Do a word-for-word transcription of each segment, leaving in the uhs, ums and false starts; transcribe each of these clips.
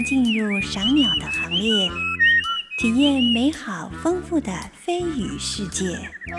进入赏鸟的行列，体验美好丰富的飞羽世界。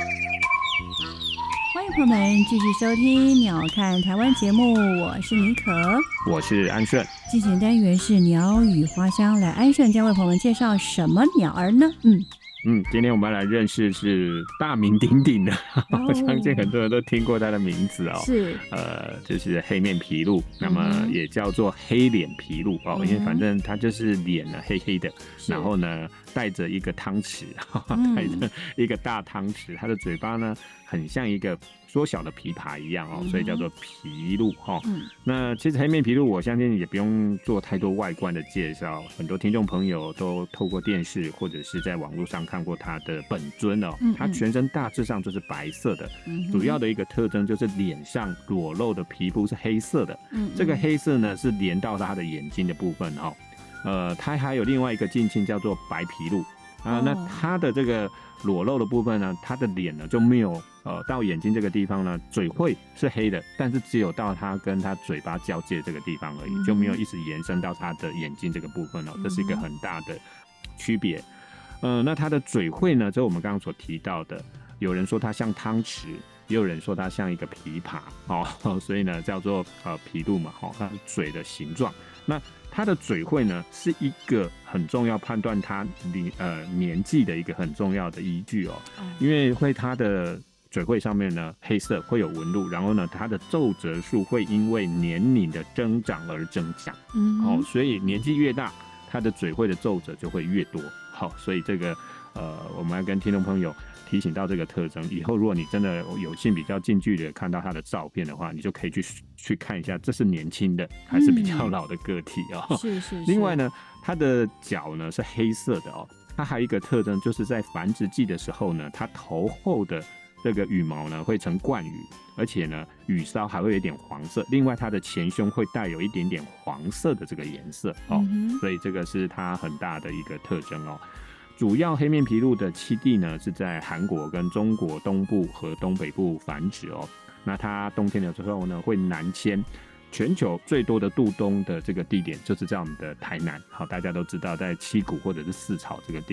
欢迎朋友们继续收听《鸟看台湾》节目，我是妮可， 我是安顺。 进行单元是鸟语花香，来安顺将为朋友们介绍什么鸟儿呢？嗯嗯，今天我们要来认识是大名鼎鼎的，我、哦、相信很多人都听过它的名字哦。 是， 呃，就是黑面琵鹭，那么也叫做黑脸琵鹭哦，嗯、因为反正它就是脸呢黑黑的，然后呢带着一个汤匙，带着一个大汤匙，它的嘴巴呢很像一个缩小的琵琶一样哦，所以叫做琵鹭哈。嗯、那其实黑面琵鹭，我相信也不用做太多外观的介绍，很多听众朋友都透过电视或者是在网络上看过它的本尊哦。它全身大致上就是白色的，嗯、主要的一个特征就是脸上裸露的皮肤是黑色的。嗯、这个黑色呢是连到它的眼睛的部分哦。呃，它还有另外一个近亲叫做白琵鹭啊、呃，那它的这个裸露的部分呢，它的脸呢就没有呃到眼睛这个地方呢，嘴会是黑的，但是只有到它跟它嘴巴交界这个地方而已，就没有一直延伸到它的眼睛这个部分哦，这是一个很大的区别。呃，那它的嘴会呢，就是我们刚刚所提到的，有人说它像汤匙，也有人说它像一个琵琶哦，所以呢叫做呃琵鹭嘛，哦，它是嘴的形状。那它的嘴会呢，是一个很重要判断它呃年纪的一个很重要的依据哦，因为会它的嘴会上面呢黑色会有纹路，然后呢它的皱褶数会因为年龄的增长而增加，嗯，哦，所以年纪越大，它的嘴会的皱褶就会越多，好，所以这个呃我们要跟听众朋友提醒到这个特征，以后如果你真的有幸比较近距离的看到它的照片的话，你就可以去去看一下，这是年轻的还是比较老的个体哦。嗯、 是是是。 另外呢，它的脚呢是黑色的哦，它还有一个特征就是在繁殖季的时候呢，它头后的这个羽毛呢会呈冠羽，而且呢羽梢还会有一点黄色，另外它的前胸会带有一点点黄色的这个颜色哦，嗯、所以这个是它很大的一个特征哦。主要黑面琵鹭的栖地呢是在韩国跟中国东部和东北部繁殖哦。那它冬天的时候呢会南迁，全球最多的渡冬的这个地点就是在我们的台南，好，大家都知道在七股或者是四草这个地